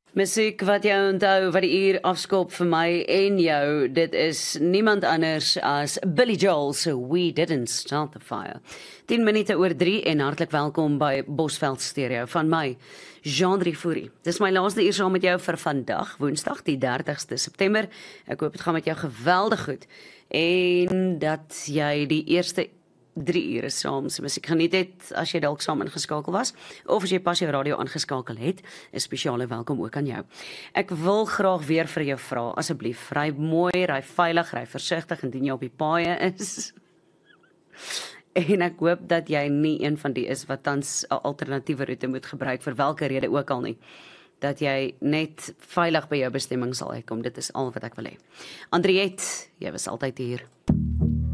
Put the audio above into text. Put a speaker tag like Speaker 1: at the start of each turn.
Speaker 1: Musiek wat jy onthou, wat die uur afskop vir my en jou, dit is niemand anders as Billy Joel se We Didn't Start the Fire. 10 minute oor 3 en hartlik welkom by Bosveld Stereo van my, Jean-Drie Fourie. Dis my laaste uur saam met jou vir vandag, Woensdag die 30ste September. Ek hoop dit gaan met jou geweldig goed en dat jy die eerste 3 ure saam se musiek geniet het, as jy dalk saam ingeskakel was, of as jy pas jou radio aangeskakel het, 'n spesiale welkom ook aan jou. Ek wil graag weer vir jou vra, asseblief, ry mooi, ry veilig, ry versigtig indien jy op die paaie is. En ek hoop dat jy nie een van die is wat tans 'n alternatiewe roete moet gebruik, vir watter rede ook al nie. Dat jy net veilig by jou bestemming sal uitkom, dit is al wat ek wil hê. Andriette, jy was altyd hier.